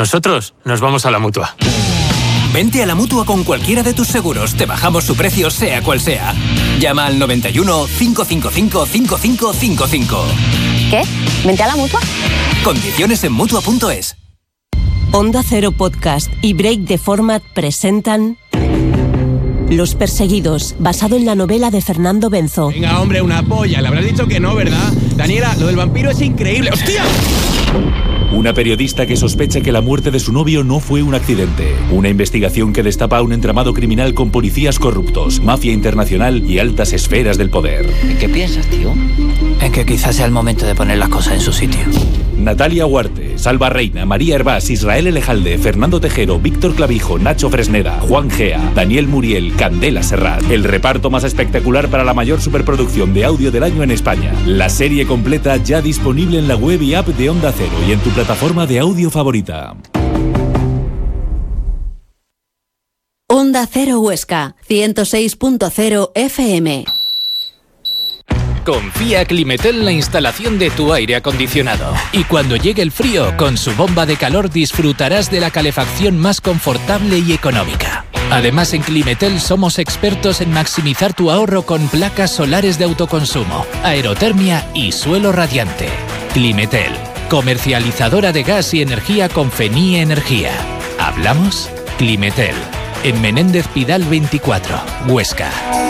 Nosotros nos vamos a la Mutua. Vente a la Mutua con cualquiera de tus seguros. Te bajamos su precio, sea cual sea. Llama al 91 555 5555. ¿Qué? ¿Vente a la Mutua? Condiciones en Mutua.es. Onda Cero Podcast y Break the Format presentan Los Perseguidos, basado en la novela de Fernando Benzo. Venga, hombre, una polla. Le habrás dicho que no, ¿verdad? Daniela, lo del vampiro es increíble. ¡Hostia! Una periodista que sospecha que la muerte de su novio no fue un accidente. Una investigación que destapa un entramado criminal con policías corruptos, mafia internacional y altas esferas del poder. ¿En qué piensas, tío? En que quizás sea el momento de poner las cosas en su sitio. Natalia Huarte, Salva Reina, María Hervás, Israel Elejalde, Fernando Tejero, Víctor Clavijo, Nacho Fresneda, Juan Gea, Daniel Muriel, Candela Serrat. El reparto más espectacular para la mayor superproducción de audio del año en España. La serie completa ya disponible en la web y app de Onda Cero y en tu plataforma de audio favorita. Onda Cero Huesca, 106.0 FM. Confía Climetel en la instalación de tu aire acondicionado. Y cuando llegue el frío, con su bomba de calor disfrutarás de la calefacción más confortable y económica. Además, en Climetel somos expertos en maximizar tu ahorro con placas solares de autoconsumo, aerotermia y suelo radiante. Climetel, comercializadora de gas y energía con Fenie Energía. ¿Hablamos? Climetel, en Menéndez Pidal 24, Huesca.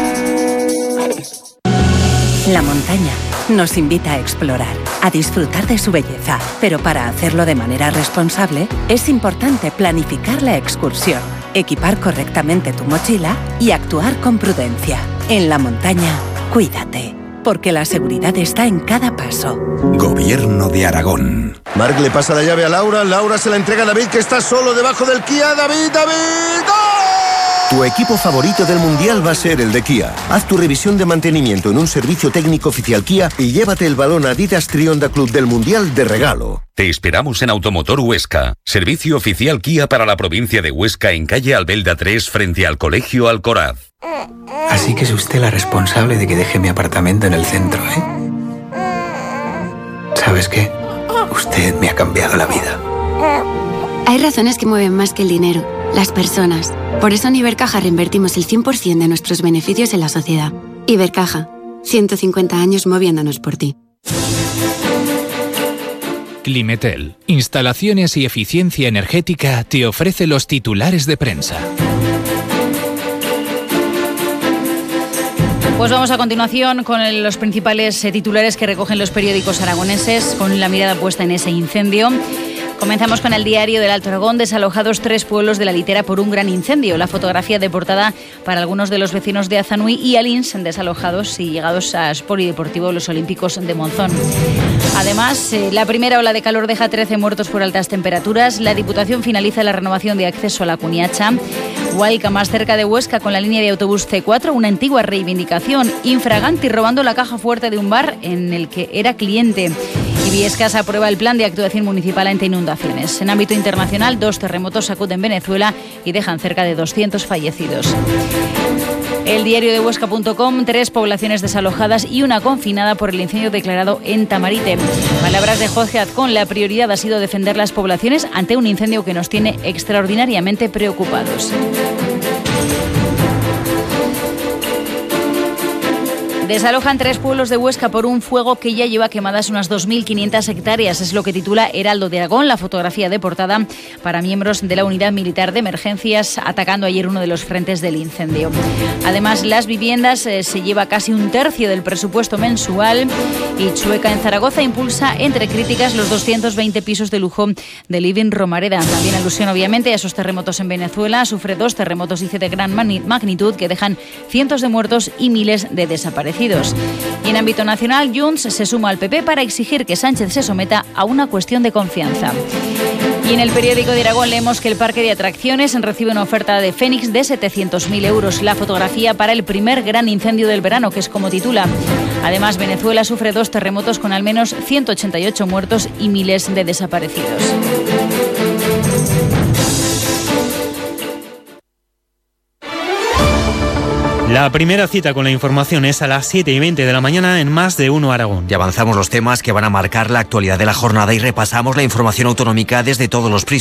La montaña nos invita a explorar, a disfrutar de su belleza, pero para hacerlo de manera responsable es importante planificar la excursión, equipar correctamente tu mochila y actuar con prudencia. En la montaña, cuídate, porque la seguridad está en cada paso. Gobierno de Aragón. Marc le pasa la llave a Laura, Laura se la entrega a David, que está solo debajo del Kia. ¡David! ¡Gol! Tu equipo favorito del Mundial va a ser el de Kia. Haz tu revisión de mantenimiento en un servicio técnico oficial Kia y llévate el balón Adidas Trionda Club del Mundial de regalo. Te esperamos en Automotor Huesca, servicio oficial Kia para la provincia de Huesca en calle Albelda 3 frente al Colegio Alcoraz. Así que es usted la responsable de que deje mi apartamento en el centro, ¿eh? ¿Sabes qué? Usted me ha cambiado la vida. Hay razones que mueven más que el dinero, las personas. Por eso en Ibercaja reinvertimos el 100% de nuestros beneficios en la sociedad. Ibercaja, 150 años moviéndonos por ti. Climetel, instalaciones y eficiencia energética, te ofrece los titulares de prensa. Pues vamos a continuación con los principales titulares que recogen los periódicos aragoneses, con la mirada puesta en ese incendio. Comenzamos con el diario del Alto Aragón. Desalojados 3 pueblos de la Litera por un gran incendio. La fotografía de portada para algunos de los vecinos de Azanui y Alins, desalojados y llegados a Polideportivo Los Olímpicos de Monzón. Además, la primera ola de calor deja 13 muertos por altas temperaturas. La Diputación finaliza la renovación de acceso a la Cuniacha. Hualca, más cerca de Huesca, con la línea de autobús C4, una antigua reivindicación. Infraganti robando la caja fuerte de un bar en el que era cliente. Y Viescas aprueba el plan de actuación municipal ante inundaciones. En ámbito internacional, 2 terremotos sacuden Venezuela y dejan cerca de 200 fallecidos. El diario de Huesca.com, 3 poblaciones desalojadas y una confinada por el incendio declarado en Tamarite. Palabras de Jorge Azcón, la prioridad ha sido defender las poblaciones ante un incendio que nos tiene extraordinariamente preocupados. Desalojan 3 pueblos de Huesca por un fuego que ya lleva quemadas unas 2.500 hectáreas. Es lo que titula Heraldo de Aragón, la fotografía de portada para miembros de la Unidad Militar de Emergencias, atacando ayer uno de los frentes del incendio. Además, las viviendas se lleva casi un tercio del presupuesto mensual y Chueca en Zaragoza impulsa entre críticas los 220 pisos de lujo de Living Romareda. También alusión, obviamente, a esos terremotos en Venezuela. Sufre 2 terremotos, dice, de gran magnitud que dejan cientos de muertos y miles de desaparecidos. Y en ámbito nacional, Junts se suma al PP para exigir que Sánchez se someta a una cuestión de confianza. Y en el periódico de Aragón leemos que el parque de atracciones recibe una oferta de Fénix de 700.000 euros. La fotografía para el primer gran incendio del verano, que es como titula. Además, Venezuela sufre 2 terremotos con al menos 188 muertos y miles de desaparecidos. La primera cita con la información es a las 7:20 de la mañana en Más de Uno Aragón. Y avanzamos los temas que van a marcar la actualidad de la jornada y repasamos la información autonómica desde todos los prismas.